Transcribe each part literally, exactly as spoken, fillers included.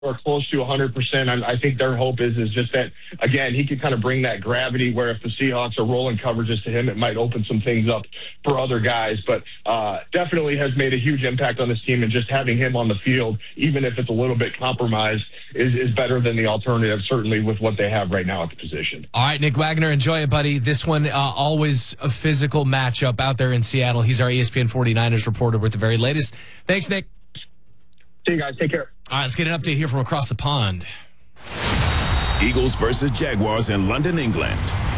or close to one hundred percent. I, I think their hope is is just that, again, he could kind of bring that gravity where if the Seahawks are rolling coverages to him, it might open some things up for other guys. But uh, definitely has made a huge impact on this team, and just having him on the field, even if it's a little bit compromised, is, is better than the alternative, certainly with what they have right now at the position. All right, Nick Wagner, enjoy it, buddy. This one, uh, always a physical matchup out there in Seattle. He's our E S P N forty-niners reporter with the very latest. Thanks, Nick. See you guys. Take care. All right, let's get an update here from across the pond. Eagles versus Jaguars in London, England.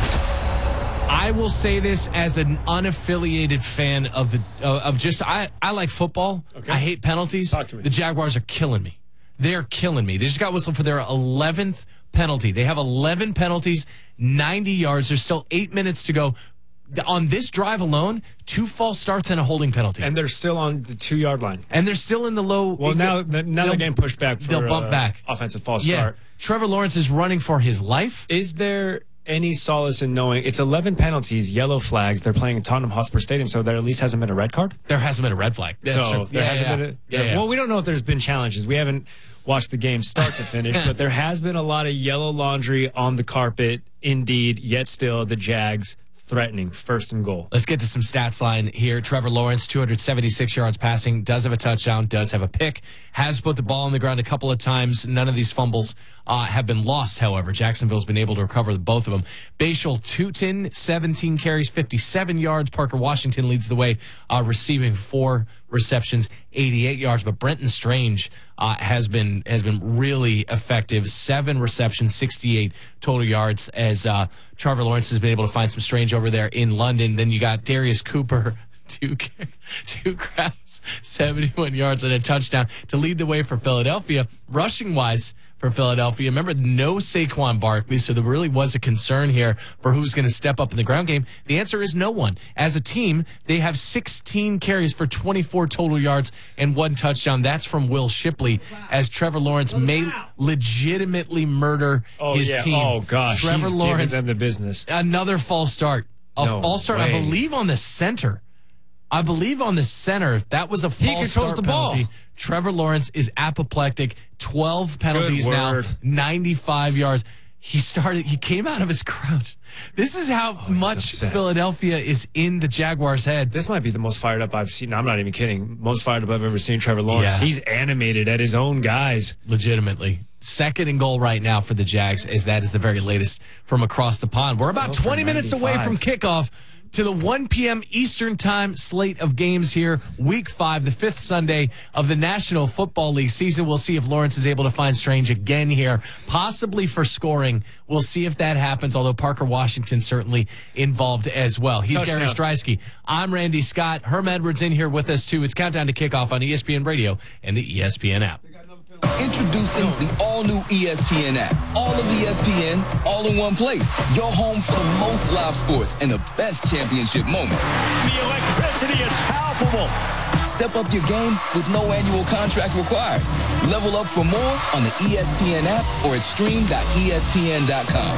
I will say this as an unaffiliated fan of the uh, of just I, I like football. Okay. I hate penalties. Talk to me. The Jaguars are killing me. They're killing me. They just got whistled for their eleventh penalty. They have eleven penalties, ninety yards. There's still eight minutes to go. On this drive alone, two false starts and a holding penalty. And they're still on the two-yard line. And they're still in the low. Well, now, now they're getting pushed back for they'll bump uh, back. Offensive false yeah. start. Trevor Lawrence is running for his life. Is there any solace in knowing it's eleven penalties, yellow flags? They're playing at Tottenham Hotspur Stadium, so there at least hasn't been a red card? There hasn't been a red flag. That's so true. there yeah, hasn't yeah. been a... Yeah, yeah. Well, we don't know if there's been challenges. We haven't watched the game start to finish, but there has been a lot of yellow laundry on the carpet, indeed, yet still the Jags threatening first and goal. Let's get to some stats line here. Trevor Lawrence, two hundred seventy-six yards passing, does have a touchdown, does have a pick, has put the ball on the ground a couple of times. None of these fumbles uh, have been lost, however. Jacksonville's been able to recover both of them. Bashal Tutin, seventeen carries, fifty-seven yards. Parker Washington leads the way, uh, receiving four receptions, eighty-eight yards. But Brenton Strange uh, has been has been really effective. Seven receptions, sixty-eight total yards, as uh, Trevor Lawrence has been able to find some Strange over there in London. Then you got Darius Cooper, two two grabs, seventy-one yards and a touchdown to lead the way for Philadelphia. Rushing wise for Philadelphia, remember, no Saquon Barkley, so there really was a concern here for who's going to step up in the ground game. The answer is no one. As a team, they have sixteen carries for twenty-four total yards and one touchdown. That's from Will Shipley, as Trevor Lawrence may legitimately murder oh, his yeah. team. Oh, gosh. Trevor He's Lawrence, giving them the business. Another false start. A no false start, way. I believe, on the center. I believe on the center, that was a false he controls start the ball. penalty. Trevor Lawrence is apoplectic. twelve penalties now, ninety-five yards. He started. He came out of his crouch. This is how oh, much upset. Philadelphia is in the Jaguars' head. This might be the most fired up I've seen. I'm not even kidding. Most fired up I've ever seen Trevor Lawrence. Yeah. He's animated at his own guys. Legitimately. Second and goal right now for the Jags, as that is the very latest from across the pond. We're about twenty minutes away from kickoff to the one p.m. Eastern time slate of games here. Week five, the fifth Sunday of the National Football League season. We'll see if Lawrence is able to find Strange again here, possibly for scoring. We'll see if that happens, although Parker Washington certainly involved as well. He's Touchdown. Gary Streisky. I'm Randy Scott. Herm Edwards in here with us, too. It's Countdown to Kickoff on E S P N Radio and the E S P N app. Introducing the all-new E S P N app. All of E S P N, all in one place. Your home for the most live sports and the best championship moments. The electricity is palpable. Step up your game with no annual contract required. Level up for more on the E S P N app or at stream dot E S P N dot com.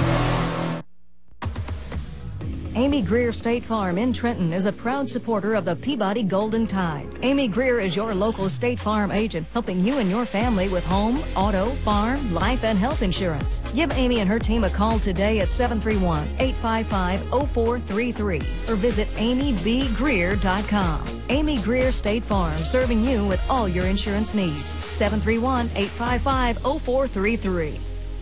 Amy Greer State Farm in Trenton is a proud supporter of the Peabody Golden Tide. Amy Greer is your local State Farm agent, helping you and your family with home, auto, farm, life, and health insurance. Give Amy and her team a call today at seven three one, eight five five, zero four three three or visit amy b greer dot com. Amy Greer State Farm, serving you with all your insurance needs. seven three one, eight five five, zero four three three.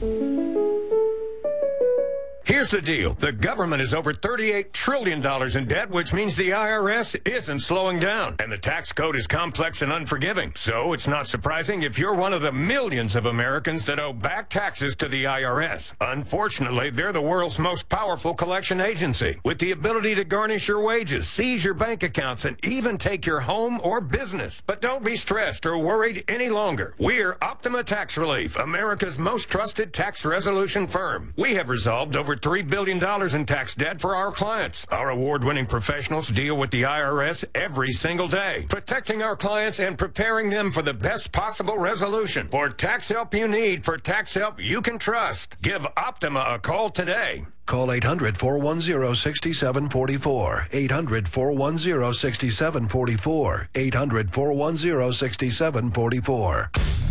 Here's the deal. The government is over thirty-eight trillion dollars in debt, which means the I R S isn't slowing down. And the tax code is complex and unforgiving. So it's not surprising if you're one of the millions of Americans that owe back taxes to the I R S. Unfortunately, they're the world's most powerful collection agency, with the ability to garnish your wages, seize your bank accounts, and even take your home or business. But don't be stressed or worried any longer. We're Optima Tax Relief, America's most trusted tax resolution firm. We have resolved over three billion dollars in tax debt for our clients. Our award-winning professionals deal with the I R S every single day, protecting our clients and preparing them for the best possible resolution. For tax help you need, for tax help you can trust, give Optima a call today. Call eight hundred, four one zero, six seven four four. eight hundred, four one zero, six seven four four. eight hundred, four one zero, six seven four four.